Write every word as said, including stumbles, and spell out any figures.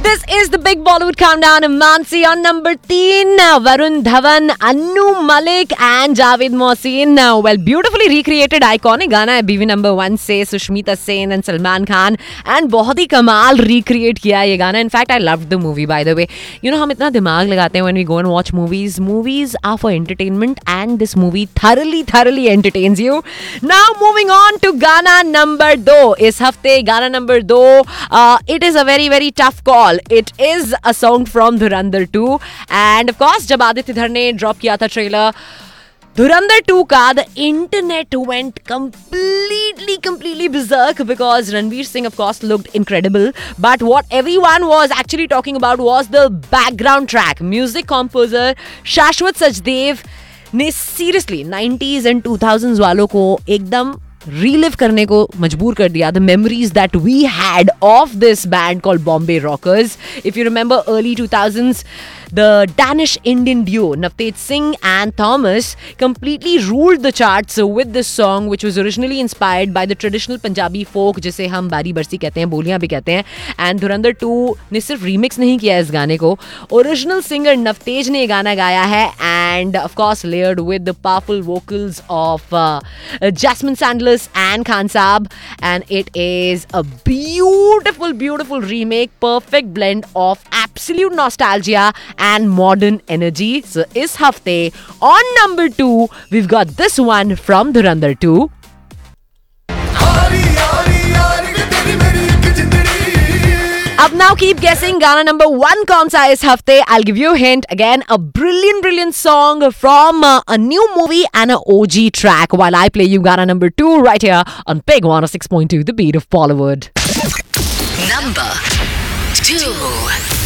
This is the big Bollywood countdown. Mansi on number three. Varun Dhawan, Anu Malik and Javed Mohsin. Well, beautifully recreated iconic गाना है बीवी number one से Sushmita Sen and Salman Khan and बहुत ही कमाल recreate किया ये गाना. In fact I loved the movie by the way. You know हम इतना दिमाग लगाते हैं when we go and watch movies. Movies are for entertainment and this movie thoroughly thoroughly entertains you. Now moving on to गाना number दो. इस हफ्ते गाना नंबर दो, it is a very very tough call. It is a song from Dhurandhar two and of course जब आदित्य धर ने drop किया था trailer Dhurandhar two ka, the internet went completely, completely berserk because Ranveer Singh, of course, looked incredible. But what everyone was actually talking about was the background track. Music composer Shashwat Sachdev ने seriously nineties and two thousands वालों को एकदम relive करने को मजबूर कर दिया. The memories that we had of this band called Bombay Rockers. If you remember early two thousands, the Danish Indian duo Navteej Singh and Thomas completely ruled the charts with this song, which was originally inspired by the traditional Punjabi folk जिसे हम बारी बरसी कहते हैं, बोलियां भी कहते हैं. And Dhurandhar two ने सिर्फ remix नहीं किया इस गाने को, original singer Navteej ने ये गाना गाया है and of course layered with the powerful vocals of uh, Jasmine Sandler and Khan Saab, and it is a beautiful beautiful remake, perfect blend of absolute nostalgia and modern energy. So is hafte on number two we've got this one from Dhurandhar two. Up now keep guessing गाना number one कौन सा इस हफ्ते. I'll give you a hint. Again, a brilliant brilliant song from uh, a new movie and an O G track while I play you गाना number two right here on Big one oh six point two, the beat of Bollywood. Number two.